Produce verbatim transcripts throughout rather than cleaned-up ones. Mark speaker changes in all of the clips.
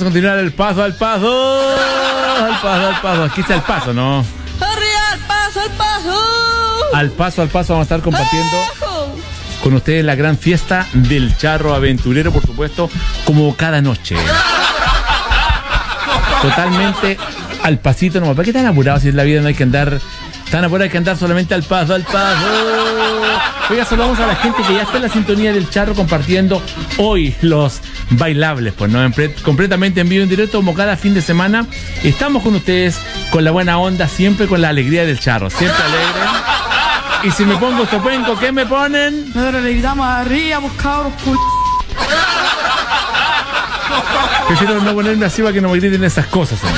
Speaker 1: continuar el paso al paso. Al paso al paso. Aquí está el paso, ¿no?
Speaker 2: ¡Arriba, al paso, al paso!
Speaker 1: Al paso al paso vamos a estar compartiendo con ustedes la gran fiesta del charro aventurero, por supuesto, como cada noche. Totalmente al pasito nomás. ¿Para qué tan apurados si en la vida no hay que andar tan apurados? Hay que andar solamente al paso, al paso. Oiga, saludamos a la gente que ya está en la sintonía del charro compartiendo hoy los bailables, pues no, en pre- completamente en vivo, en directo, como cada fin de semana. Estamos con ustedes con la buena onda, siempre con la alegría del charro, siempre alegre. Y si me pongo sopenco, ¿qué me ponen?
Speaker 2: Nosotros le gritamos arriba, pues cabros, cul...
Speaker 1: Prefiero no ponerme así para que no me griten esas cosas, ¿eh?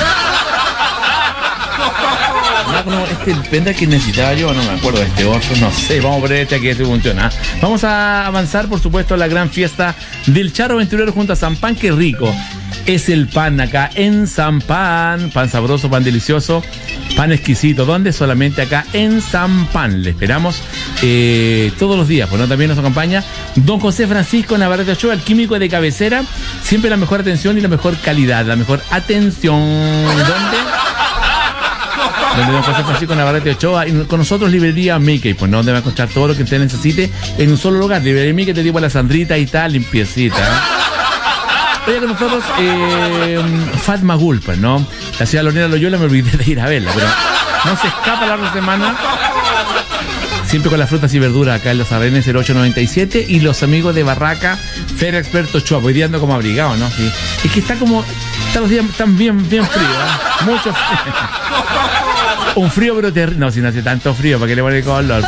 Speaker 1: No, no, este pendrive que necesitaba yo, no me acuerdo de este otro, no sé, vamos a poner este aquí, este funciona. Vamos a avanzar, por supuesto, a la gran fiesta del charro aventurero junto a San Pan. Qué rico es el pan acá en San Pan, pan sabroso, pan delicioso, pan exquisito. ¿Dónde? Solamente acá en San Pan. Le esperamos eh, todos los días. Bueno, también nos acompaña don José Francisco Navarrete Ochoa, el químico de cabecera. Siempre la mejor atención y la mejor calidad, la mejor atención. ¿Dónde? Donde don José Francisco Navarrete Ochoa, y con nosotros Librería Mickey, pues no, donde va a encontrar todo lo que usted necesite en un solo lugar. Librería Mickey, te digo, la Sandrita y tal, limpiecita. Oye, con nosotros eh, Fatma Gul, pues no, la ciudad Lorena Loyola, me olvidé de ir a verla, pero no se escapa la otra semana. Siempre con las frutas y verduras acá en Los Arrenes, el ocho noventa y siete, y los amigos de Barraca, Feria Experto Ochoa. Hoy día ando como abrigado, ¿no? Sí. Es que está como, están los días están bien, bien fríos, ¿eh? Mucho frío. Un frío, pero terrible. No, si no hace tanto frío, ¿para qué le pone el color?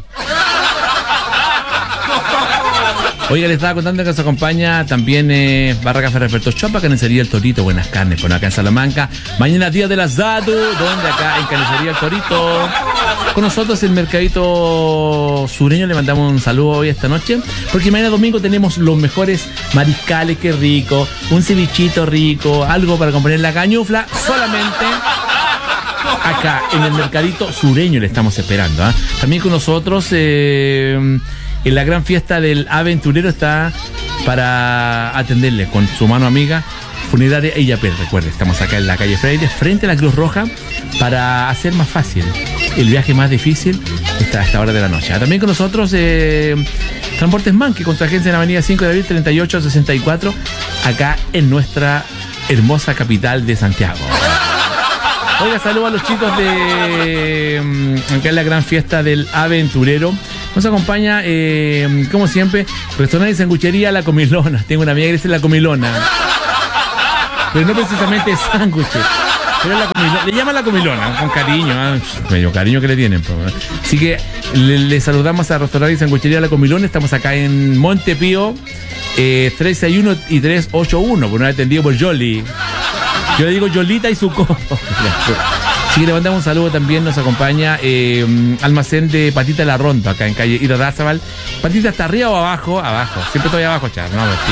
Speaker 1: Oiga, le estaba contando que nos acompaña también eh, Barraca Feria Experto Ochoa, Carnicería El Torito, buenas carnes, por acá en Salamanca. Mañana día del asado, donde acá en Carnicería El Torito. Con nosotros el mercadito sureño, le mandamos un saludo hoy esta noche, porque mañana domingo tenemos los mejores mariscales, qué rico, un cevichito rico, algo para componer la cañufla, solamente acá en el mercadito sureño le estamos esperando, ¿eh? También con nosotros eh, en la gran fiesta del aventurero está para atenderle con su mano amiga Funeraria Illapel. Recuerde, estamos acá en la calle Freire, frente a la Cruz Roja, para hacer más fácil el viaje más difícil está a esta hora de la noche. También con nosotros eh, Transportes Manque, con su agencia en la avenida cinco de abril treinta y ocho sesenta y cuatro, acá en nuestra hermosa capital de Santiago. Oiga, saludos a los chicos de acá en la gran fiesta del aventurero. Nos acompaña, eh, como siempre, restaurante y sanguchería La Comilona. Tengo una amiga que dice La Comilona, pero no precisamente sándwiches, pero la comilona, le llaman La Comilona, con cariño, ¿eh? Medio cariño que le tienen, pues. Así que le, le saludamos a restaurante y sanguchería La Comilona. Estamos acá en Montepío, eh, tres seis uno y tres ocho uno, por no haber atendido por Jolly. Yo le digo Yolita y su copo. Así que le mandamos un saludo. También nos acompaña eh, almacén de Patita La Ronda, acá en calle Irarrázaval. Patita, ¿está arriba o abajo? Abajo. Siempre estoy abajo, char. No, pues sí.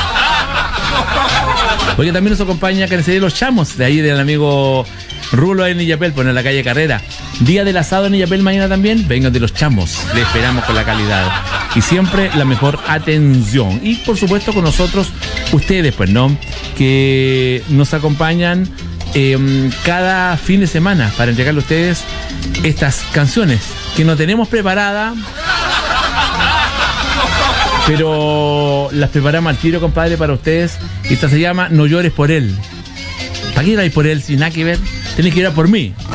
Speaker 1: Oye, también nos acompaña Carnicería Los Chamos, de ahí del amigo Rulo en Illapel, pues en la calle Carrera. Día del asado en Illapel mañana también. Vengan de Los Chamos. Le esperamos con la calidad. Y siempre la mejor atención. Y por supuesto con nosotros, ustedes, pues, ¿no? Que nos acompañan eh, cada fin de semana para entregarle a ustedes estas canciones que no tenemos preparadas, pero las preparamos al tiro, compadre, para ustedes. Esta se llama No llores por él. ¿Para qué llorar por él sin nada que ver? Tenés que llorar por mí.